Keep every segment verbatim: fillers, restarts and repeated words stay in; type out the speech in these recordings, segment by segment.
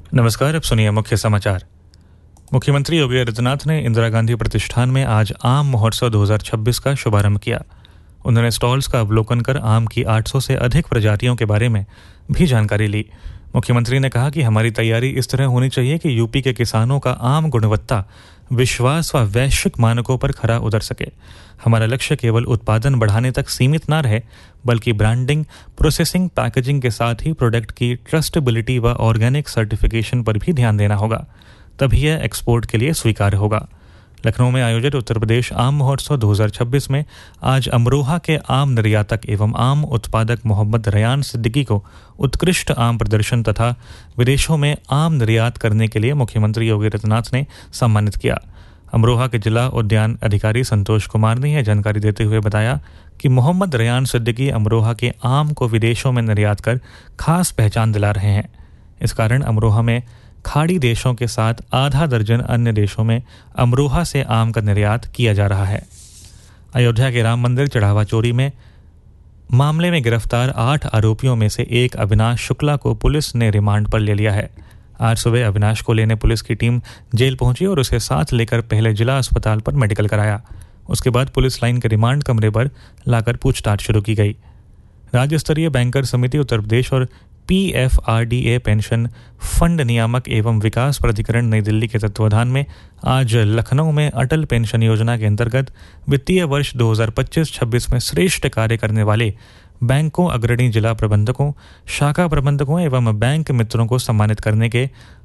नमस्कार, अब सुनिए मुख्य समाचार। मुख्यमंत्री योगी आदित्यनाथ ने इंदिरा गांधी प्रतिष्ठान में आज आम महोत्सव दो हज़ार छब्बीस का शुभारंभ किया। उन्होंने स्टॉल्स का अवलोकन कर आम की आठ सौ से अधिक प्रजातियों के बारे में भी जानकारी ली। मुख्यमंत्री ने कहा कि हमारी तैयारी इस तरह होनी चाहिए कि यूपी के किसानों का आम गुणवत्ता, विश्वास व वैश्विक मानकों पर खरा उतर सके। हमारा लक्ष्य केवल उत्पादन बढ़ाने तक सीमित न रहे, बल्कि ब्रांडिंग, प्रोसेसिंग, पैकेजिंग के साथ ही प्रोडक्ट की ट्रस्टेबिलिटी व ऑर्गेनिक सर्टिफिकेशन पर भी ध्यान देना होगा, तभी यह एक्सपोर्ट के लिए स्वीकार्य होगा। लखनऊ में आयोजित उत्तर प्रदेश आम महोत्सव दो हज़ार छब्बीस में आज अमरोहा के आम निर्यातक एवं आम उत्पादक मोहम्मद रयान सिद्दीकी को उत्कृष्ट आम प्रदर्शन तथा विदेशों में आम निर्यात करने के लिए मुख्यमंत्री योगी आदित्यनाथ ने सम्मानित किया। अमरोहा के जिला उद्यान अधिकारी संतोष कुमार ने यह जानकारी देते हुए बताया कि मोहम्मद रयान सिद्दीकी अमरोहा के आम को विदेशों में निर्यात कर खास पहचान दिला रहे हैं। इस कारण अमरोहा में खाड़ी देशों के साथ आधा दर्जन अन्य देशों में अमरोहा से आम का निर्यात किया जा रहा है। अयोध्या के राम मंदिर चढ़ावा चोरी में मामले में गिरफ्तार आठ आरोपियों में से एक अविनाश शुक्ला को पुलिस ने रिमांड पर ले लिया है। आज सुबह अविनाश को लेने पुलिस की टीम जेल पहुंची और उसे साथ लेकर पहले जिला अस्पताल पर मेडिकल कराया। उसके बाद पुलिस लाइन के रिमांड कमरे पर लाकर पूछताछ शुरू की गई। राज्य स्तरीय बैंकर समिति उत्तर प्रदेश और P F R D A pension fund नियामक एवं विकास प्राधिकरण नई दिल्ली के तत्वाधान में आज लखनऊ में अटल पेंशन योजना के अंतर्गत वित्तीय वर्ष दो हज़ार पच्चीस छब्बीस में श्रेष्ठ कार्य करने वाले बैंकों, अग्रणी जिला प्रबंधकों, शाखा प्रबंधकों एवं बैंक मित्रों को सम्मानित करने के,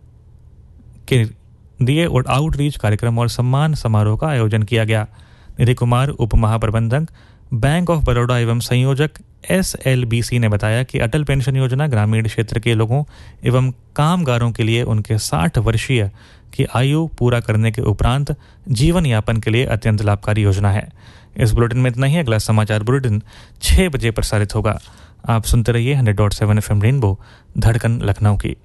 के दिए आउटरीच कार्यक्रम और सम्मान समारोह का आयोजन किया गया। निधि कुमार, उप महाप्रबंधक बैंक ऑफ बड़ौदा एवं संयोजक एस एल बी सी ने बताया कि अटल पेंशन योजना ग्रामीण क्षेत्र के लोगों एवं कामगारों के लिए उनके साठ वर्षीय की आयु पूरा करने के उपरांत जीवन यापन के लिए अत्यंत लाभकारी योजना है। इस बुलेटिन में इतना ही। अगला समाचार बुलेटिन छह बजे प्रसारित होगा। आप सुनते रहिए hundred dot seven F M rainbow, धड़कन लखनऊ की।